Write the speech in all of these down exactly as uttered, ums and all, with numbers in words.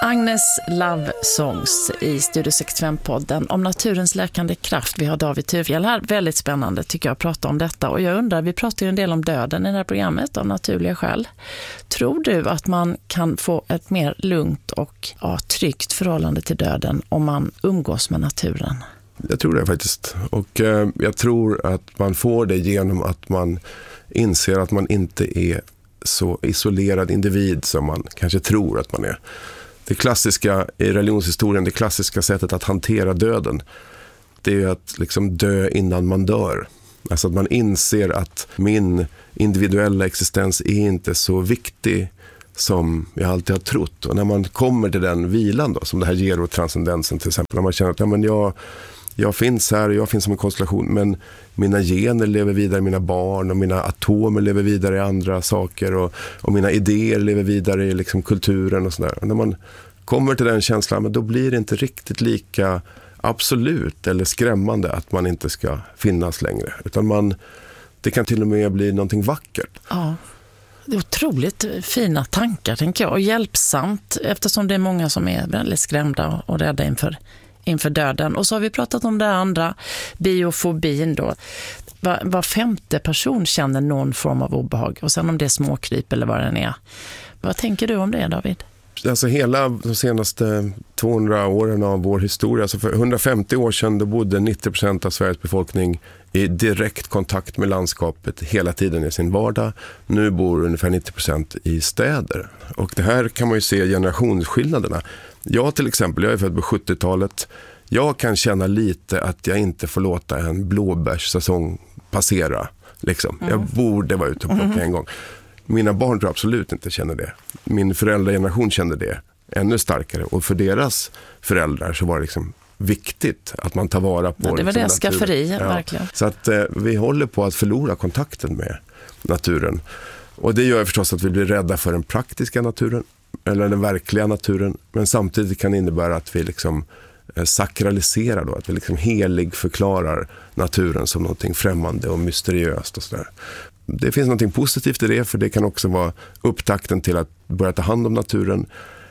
Agnes Love Songs i Studio sextiofem-podden om naturens läkande kraft. Vi har David Thurfjell här. Väldigt spännande tycker jag att prata om detta. Och jag undrar, vi pratar ju en del om döden i det här programmet av naturliga skäl. Tror du att man kan få ett mer lugnt och ja, tryggt förhållande till döden om man umgås med naturen? Jag tror det faktiskt. Och eh, jag tror att man får det genom att man inser att man inte är så isolerad individ som man kanske tror att man är. Det klassiska i religionshistorien, det klassiska sättet att hantera döden, det är att liksom dö innan man dör. Alltså att man inser att min individuella existens är inte så viktig som jag alltid har trott. Och när man kommer till den vilan då, som det här gerotranscendensen till exempel, när man känner att ja, men jag, jag finns här och jag finns som en konstellation, men mina gener lever vidare i mina barn och mina atomer lever vidare i andra saker och, och mina idéer lever vidare i liksom kulturen och sådär. Och när man kommer till den känslan, men då blir det inte riktigt lika absolut eller skrämmande att man inte ska finnas längre. Utan man, det kan till och med bli någonting vackert. Ja. Det är otroligt fina tankar, tänker jag, och hjälpsamt eftersom det är många som är väldigt skrämda och rädda inför, inför döden. Och så har vi pratat om det andra, biofobin då. Var, var femte person känner någon form av obehag, och sen om det är småkryp eller vad den är. Vad tänker du om det, David? Alltså hela de senaste tvåhundra åren av vår historia, alltså för hundrafemtio år sedan då bodde nittio procent av Sveriges befolkning i direkt kontakt med landskapet hela tiden i sin vardag. Nu bor ungefär nittio procent i städer. Och det här kan man ju se generationsskillnaderna. Jag till exempel, jag är född på sjuttiotalet. Jag kan känna lite att jag inte får låta en blåbärssäsong passera. Liksom. Mm. Jag borde vara ute och plocka mm. en gång. Mina barn tror absolut inte känner det. Min föräldrageneration kände det ännu starkare. Och för deras föräldrar så var det liksom viktigt att man tar vara på ja, det var liksom, det skafferi, ja. Verkligen. Så att eh, vi håller på att förlora kontakten med naturen. Och det gör förstås att vi blir rädda för den praktiska naturen eller den verkliga naturen. Men samtidigt kan det innebära att vi liksom eh, sakraliserar då, att vi liksom helig förklarar naturen som någonting främmande och mysteriöst och sådär. Det finns något positivt i det, för det kan också vara upptakten till att börja ta hand om naturen.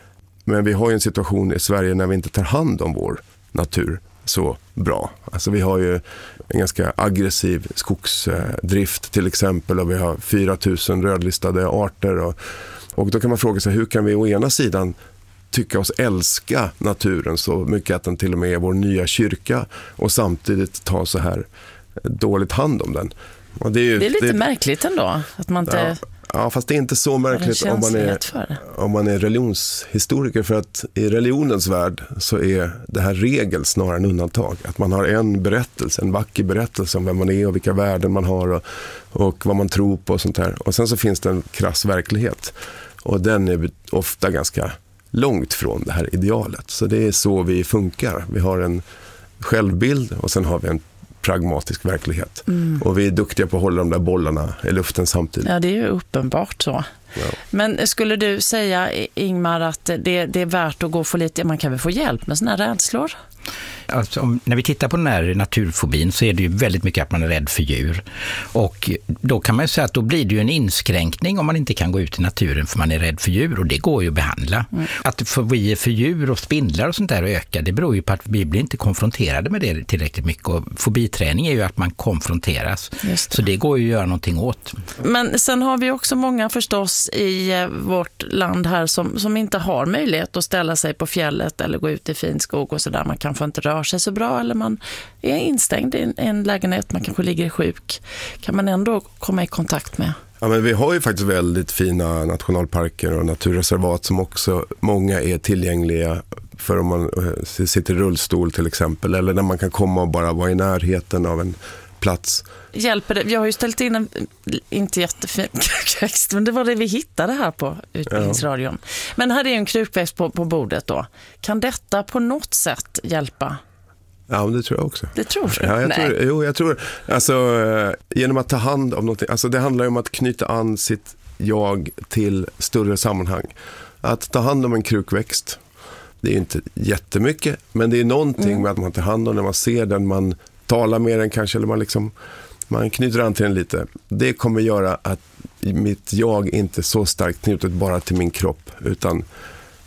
Men vi har ju en situation i Sverige när vi inte tar hand om vår natur så bra. Alltså vi har ju en ganska aggressiv skogsdrift till exempel, och vi har fyra tusen rödlistade arter. Och, och då kan man fråga sig, hur kan vi å ena sidan tycka oss älska naturen så mycket att den till och med är vår nya kyrka, och samtidigt ta så här dåligt hand om den. Och det, är ju, det är lite det, märkligt ändå att man inte... Ja, ja, fast det är inte så märkligt om man, är, om man är religionshistoriker, för att i religionens värld så är det här regel snarare än undantag. Att man har en berättelse, en vacker berättelse om vem man är och vilka värden man har och, och vad man tror på och sånt här. Och sen så finns det en krass verklighet, och den är ofta ganska långt från det här idealet. Så det är så vi funkar. Vi har en självbild och sen har vi en pragmatisk verklighet. Mm. Och vi är duktiga på att hålla de där bollarna i luften samtidigt. Ja, det är ju uppenbart så. Ja. Men skulle du säga, Ingmar, att det, det är värt att gå för lite, man kan väl få hjälp med såna här rädslor? Alltså, om, när vi tittar på den här naturfobin så är det ju väldigt mycket att man är rädd för djur. Och då kan man ju säga att då blir det ju en inskränkning om man inte kan gå ut i naturen för man är rädd för djur, och det går ju att behandla. Mm. Att fobier för djur och spindlar och sånt där ökar, det beror ju på att vi blir inte konfronterade med det tillräckligt mycket. Och fobiträning är ju att man konfronteras. Just det. Så det går ju att göra någonting åt. Men sen har vi också många förstås i vårt land här som, som inte har möjlighet att ställa sig på fjället eller gå ut i fin skog och sådär. Man kan få inte röra sig så bra, eller man är instängd i en lägenhet, man kanske ligger sjuk. Kan man ändå komma i kontakt med? Ja, men vi har ju faktiskt väldigt fina nationalparker och naturreservat som också många är tillgängliga för om man sitter i rullstol till exempel, eller när man kan komma och bara vara i närheten av en plats. Hjälper det? Jag har ju ställt in en inte jättefin krukväxt, men det var det vi hittade här på Utbildningsradion. Ja. Men här är ju en krukväxt på, på bordet då. Kan detta på något sätt hjälpa? Ja, men det tror jag också. Det tror du? Ja, jag Nej. tror, jo, jag tror, alltså genom att ta hand om någonting, alltså det handlar ju om att knyta an sitt jag till större sammanhang. Att ta hand om en krukväxt, det är inte jättemycket, men det är någonting mm. med att man tar hand om när man ser den, man talar med den kanske, eller man liksom man knyter an till den lite. Det kommer göra att mitt jag inte är så starkt knutet bara till min kropp, utan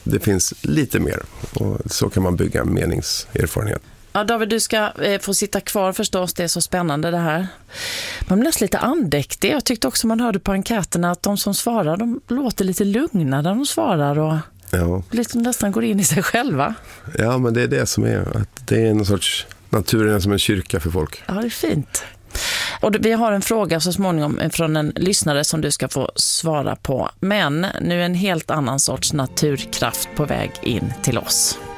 det finns lite mer. Och så kan man bygga en meningserfarenhet. Ja, David, du ska eh, få sitta kvar förstås. Det är så spännande det här. Man blir nästan lite andäktig. Jag tyckte också man hörde på enkäterna att de som svarar, de låter lite lugna när de svarar och ja. liksom nästan går in i sig själva. Ja, men det är det som är. Att det är en sorts, naturen är som en kyrka för folk. Ja, det är fint. Och vi har en fråga så småningom från en lyssnare som du ska få svara på. Men nu är en helt annan sorts naturkraft på väg in till oss.